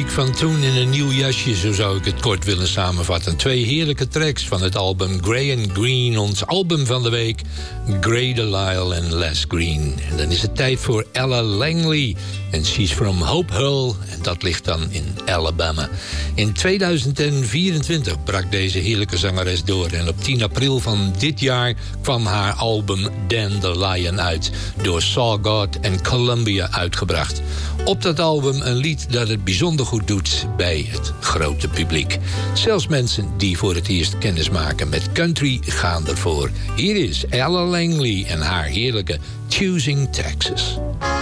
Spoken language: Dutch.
muziek van toen in een nieuw jasje, zo zou ik het kort willen samenvatten. 2 heerlijke tracks van het album Grey and Green, ons album van de week. Grey Delisle en Les Green. En dan is het tijd voor Ella Langley. En she's from Hope Hull. En dat ligt dan in Alabama. In 2024 brak deze heerlijke zangeres door. En op 10 april van dit jaar kwam haar album Dandelion uit. Door Saw God en Columbia uitgebracht. Op dat album een lied dat het bijzonder goed doet bij het grote publiek. Zelfs mensen die voor het eerst kennis maken met country gaan ervoor. Hier is Ella Langley en haar heerlijke Choosing Texas.